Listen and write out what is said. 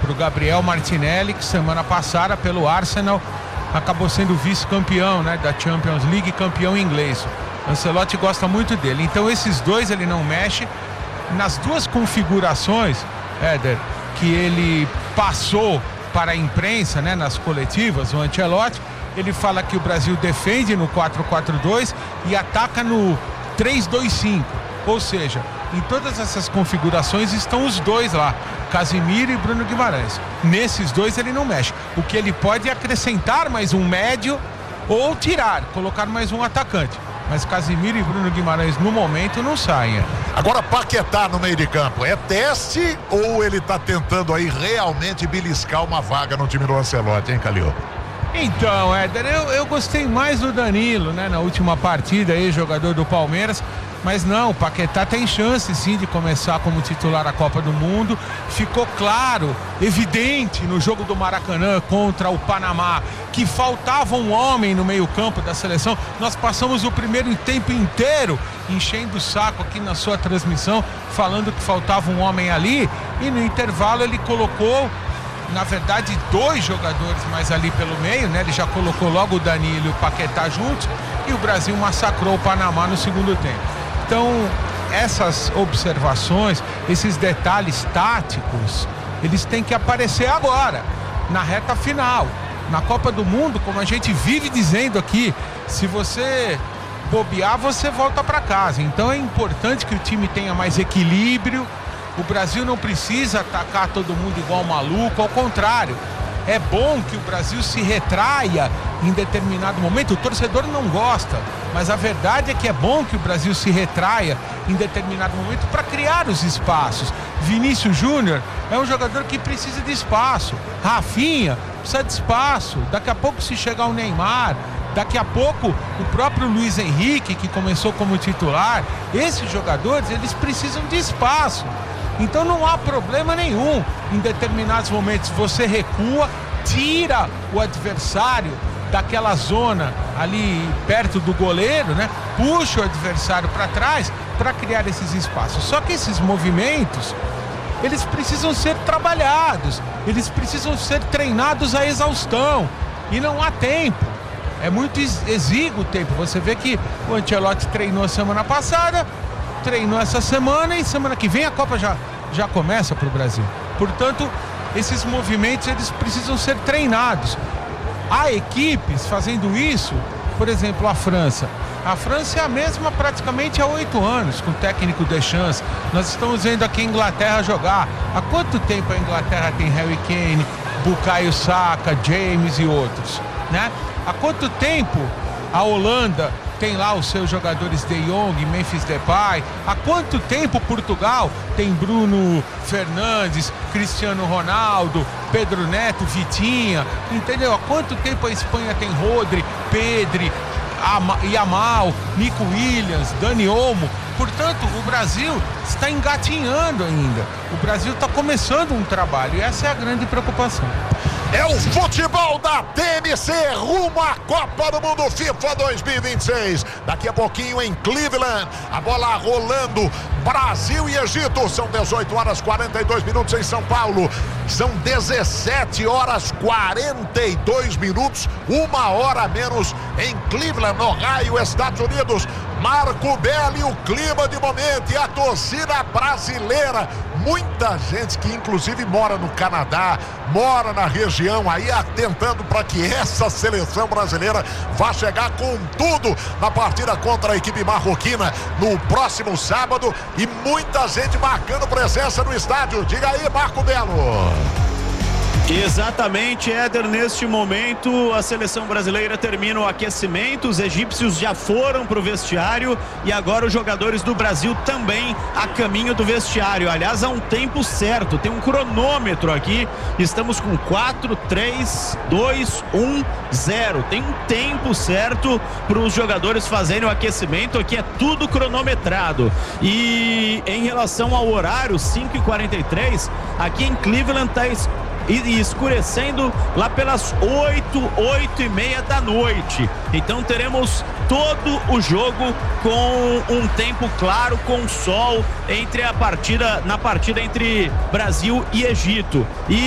para o Gabriel Martinelli, que semana passada pelo Arsenal acabou sendo vice-campeão, né, da Champions League, campeão inglês. Ancelotti gosta muito dele. Então esses dois ele não mexe. Nas duas configurações, Éder, que ele passou para a imprensa, né, nas coletivas, o Ancelotti, ele fala que o Brasil defende no 4-4-2 e ataca no 3-2-5. Ou seja, em todas essas configurações estão os dois lá, Casemiro e Bruno Guimarães. Nesses dois ele não mexe. O que ele pode é acrescentar mais um médio ou tirar, colocar mais um atacante. Mas Casemiro e Bruno Guimarães no momento não saem. Agora Paquetá no meio de campo, é teste ou ele tá tentando aí realmente beliscar uma vaga no time do Ancelotti, hein, Calil? Então, Éder, eu gostei mais do Danilo, né, na última partida aí, jogador do Palmeiras. Mas não, o Paquetá tem chance sim de começar como titular a Copa do Mundo. Ficou claro, evidente no jogo do Maracanã contra o Panamá, que faltava um homem no meio-campo da seleção. Nós passamos o primeiro tempo inteiro enchendo o saco aqui na sua transmissão, falando que faltava um homem ali, e no intervalo ele colocou, na verdade, dois jogadores mais ali pelo meio, né? Ele já colocou logo o Danilo e o Paquetá juntos, e o Brasil massacrou o Panamá no segundo tempo. Então, essas observações, esses detalhes táticos, eles têm que aparecer agora, na reta final. Na Copa do Mundo, como a gente vive dizendo aqui, se você bobear, você volta para casa. Então é importante que o time tenha mais equilíbrio. O Brasil não precisa atacar todo mundo igual maluco, ao contrário. É bom que o Brasil se retraia em determinado momento. O torcedor não gosta, mas a verdade é que é bom que o Brasil se retraia em determinado momento para criar os espaços. Vinícius Júnior é um jogador que precisa de espaço. Rafinha precisa de espaço. Daqui a pouco, se chegar o Neymar, daqui a pouco o próprio Luiz Henrique, que começou como titular, esses jogadores, eles precisam de espaço. Então não há problema nenhum. Em determinados momentos você recua, tira o adversário daquela zona ali perto do goleiro, né? Puxa o adversário para trás para criar esses espaços. Só que esses movimentos, eles precisam ser trabalhados, eles precisam ser treinados à exaustão, e não há tempo. É muito exíguo o tempo. Você vê que o Ancelotti treinou a semana passada, treinou essa semana, e semana que vem a Copa já começa para o Brasil. Portanto, esses movimentos, eles precisam ser treinados. Há equipes fazendo isso, por exemplo, a França. A França é a mesma praticamente há 8 anos, com o técnico Deschamps. Nós estamos vendo aqui a Inglaterra jogar. Há quanto tempo a Inglaterra tem Harry Kane, Bukayo Saka, James e outros, né? Há quanto tempo a Holanda tem lá os seus jogadores De Jong, Memphis Depay? Há quanto tempo Portugal tem Bruno Fernandes, Cristiano Ronaldo, Pedro Neto, Vitinha? Entendeu? Há quanto tempo a Espanha tem Rodri, Pedri, Yamal, Nico Williams, Dani Olmo? Portanto, o Brasil está engatinhando ainda. O Brasil está começando um trabalho, e essa é a grande preocupação. É o futebol da TMC rumo à Copa do Mundo FIFA 2026. Daqui a pouquinho em Cleveland, a bola rolando. Brasil e Egito, são 18 horas 42 minutos em São Paulo. São 17 horas 42 minutos, 1 hora a menos em Cleveland, Ohio, Estados Unidos. Marco Belli, o clima de momento, e a torcida brasileira. Muita gente que inclusive mora no Canadá, mora na região aí, atentando para que essa seleção brasileira vá chegar com tudo na partida contra a equipe marroquina no próximo sábado, e muita gente marcando presença no estádio. Diga aí, Marco Belo. Exatamente, Éder, neste momento a seleção brasileira termina o aquecimento, os egípcios já foram para o vestiário e agora os jogadores do Brasil também a caminho do vestiário. Aliás, há um tempo certo, tem um cronômetro aqui, estamos com 4, 3, 2, 1, 0. Tem um tempo certo para os jogadores fazerem o aquecimento, aqui é tudo cronometrado. E em relação ao horário, 5h43, aqui em Cleveland está e escurecendo lá pelas 8h30 da noite. Então teremos todo o jogo com um tempo claro, com sol na partida entre Brasil e Egito.